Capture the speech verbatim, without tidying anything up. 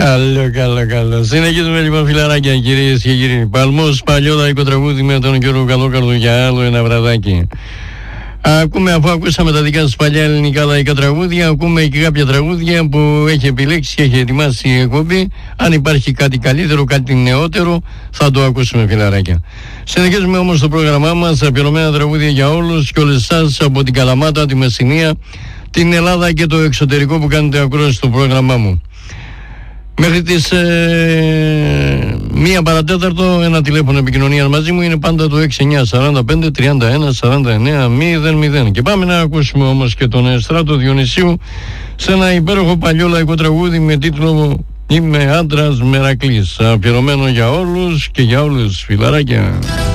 Καλό, καλό, καλό. Συνεχίζουμε λοιπόν, φιλαράκια, κυρίες και κύριοι. Παλμός, παλιόδαϊκο τραγούδι με τον Γιώργο Καλόκαρδο για άλλο ένα βραδάκι. Ακούμε, αφού ακούσαμε τα δικά σας παλιά ελληνικά λαϊκά τραγούδια, ακούμε και κάποια τραγούδια που έχει επιλέξει και έχει ετοιμάσει η εκπομπή. Αν υπάρχει κάτι καλύτερο, κάτι νεότερο, θα το ακούσουμε, φιλαράκια. Συνεχίζουμε όμως το πρόγραμμά μας, αφιερωμένα τραγούδια για όλους και όλες εσάς από την Καλαμάτα, τη Μεσσηνία, την Ελλάδα και το εξωτερικό που κάνετε ακρόαση στο πρόγραμμά μου. Μέχρι τις ε, μία παρατέταρτο ένα τηλέφωνο επικοινωνίας μαζί μου είναι πάντα το έξι εννιά σαράντα πέντε τριάντα ένα σαράντα εννέα μηδέν μηδέν. Και πάμε να ακούσουμε όμως και τον Στράτο Διονυσίου σε ένα υπέροχο παλιό λαϊκό τραγούδι με τίτλο «Είμαι άντρας Μερακλής», αφιερωμένο για όλους και για όλους, φιλαράκια.